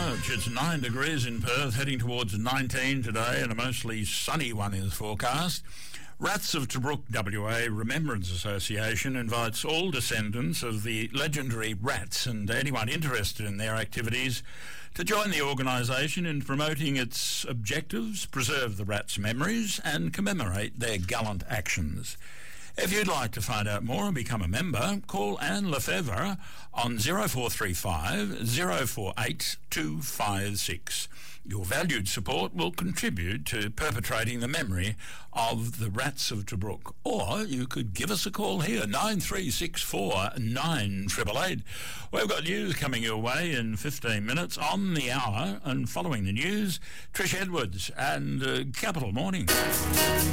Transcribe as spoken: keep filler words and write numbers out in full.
March. It's nine degrees in Perth, heading towards nineteen today, and a mostly sunny one is forecast. Rats of Tobruk W A Remembrance Association invites all descendants of the legendary rats and anyone interested in their activities to join the organisation in promoting its objectives, preserve the rats' memories and commemorate their gallant actions. If you'd like to find out more and become a member, call Anne Lefevre on zero four three five, zero four eight, two five six. Your valued support will contribute to perpetrating the memory of the Rats of Tobruk. Or you could give us a call here, nine three six four, nine eight eight eight. We've got news coming your way in fifteen minutes on the hour, and following the news, Trish Edwards and uh, Capital Morning.